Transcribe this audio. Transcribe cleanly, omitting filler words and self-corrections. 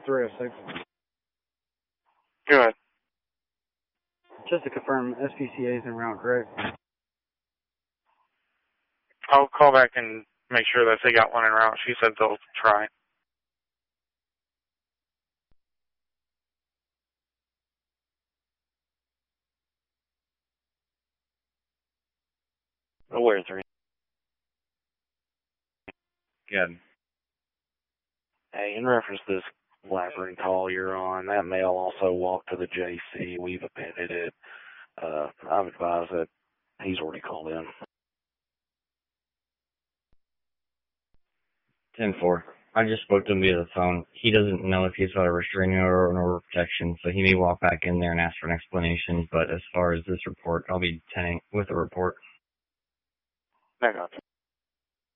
306. Go ahead. Just to confirm, SPCA is en route, correct? I'll call back and make sure that they got one en route. She said they'll try. Where 3? Good. Hey, in reference to this Labyrinth call you're on, that male also walked to the JC. We've appended it. I've advised that he's already called in. 10-4. I just spoke to him via the phone. He doesn't know if he's got a restraining order or an order of protection, so he may walk back in there and ask for an explanation. But as far as this report, I'll be attending with the report. I got you.